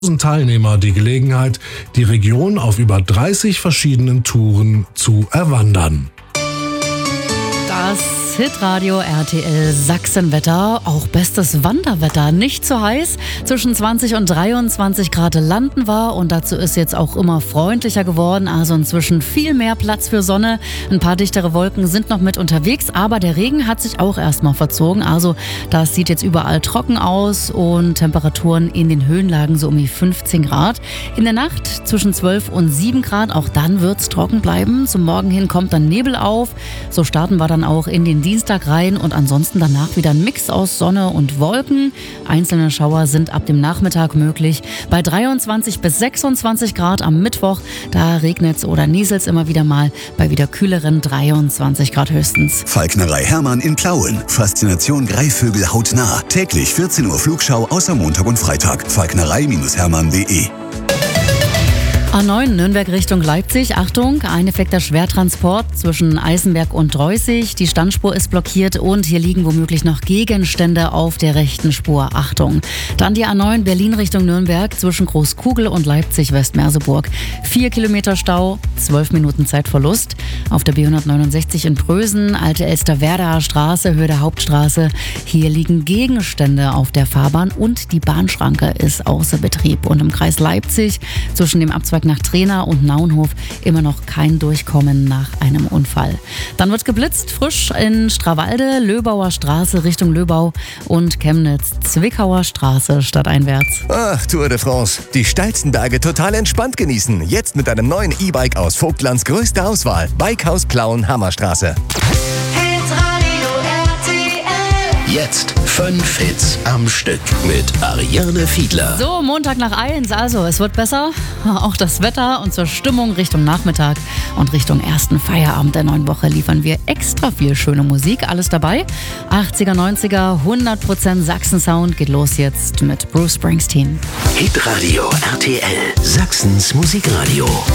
Teilnehmer die Gelegenheit, die Region auf über 30 verschiedenen Touren zu erwandern. Das Hitradio RTL Sachsenwetter, auch bestes Wanderwetter, nicht zu heiß, zwischen 20 und 23 Grad landen wir und dazu ist jetzt auch immer freundlicher geworden, also inzwischen viel mehr Platz für Sonne, ein paar dichtere Wolken sind noch mit unterwegs, aber der Regen hat sich auch erstmal verzogen, also das sieht jetzt überall trocken aus und Temperaturen in den Höhenlagen so um die 15 Grad. In der Nacht zwischen 12 und 7 Grad, auch dann wird es trocken bleiben, zum Morgen hin kommt dann Nebel auf, so starten wir dann auch in den Dienstag rein und ansonsten danach wieder ein Mix aus Sonne und Wolken. Einzelne Schauer sind ab dem Nachmittag möglich. Bei 23 bis 26 Grad am Mittwoch, da regnet es oder nieselt es immer wieder mal, bei wieder kühleren 23 Grad höchstens. Falknerei Hermann in Plauen. Faszination Greifvögel hautnah. Täglich 14 Uhr Flugschau außer Montag und Freitag. Falknerei-hermann.de. A9 Nürnberg Richtung Leipzig. Achtung, ein defekter Schwertransport zwischen Eisenberg und Dreußig. Die Standspur ist blockiert und hier liegen womöglich noch Gegenstände auf der rechten Spur. Achtung. Dann die A9 Berlin Richtung Nürnberg zwischen Großkugel und Leipzig-Westmerseburg. 4 Kilometer Stau, 12 Minuten Zeitverlust. Auf der B169 in Prösen, Alte Elsterwerdaer Straße, Höhe der Hauptstraße. Hier liegen Gegenstände auf der Fahrbahn und die Bahnschranke ist außer Betrieb. Und im Kreis Leipzig zwischen dem Abzweig nach Trena und Naunhof immer noch kein Durchkommen nach einem Unfall. Dann wird geblitzt, frisch in Strawalde, Löbauer Straße Richtung Löbau und Chemnitz, Zwickauer Straße stadteinwärts. Ach, Tour de France. Die steilsten Berge total entspannt genießen. Jetzt mit einem neuen E-Bike aus Vogtlands größter Auswahl. Bikehaus Plauen, Hammerstraße. Jetzt 5 Hits am Stück mit Ariane Fiedler. So, Montag nach 1, also es wird besser. Auch das Wetter und zur Stimmung Richtung Nachmittag und Richtung ersten Feierabend der neuen Woche liefern wir extra viel schöne Musik. Alles dabei. 80er, 90er, 100% Sachsen-Sound geht los jetzt mit Bruce Springsteen. Hitradio RTL, Sachsens Musikradio.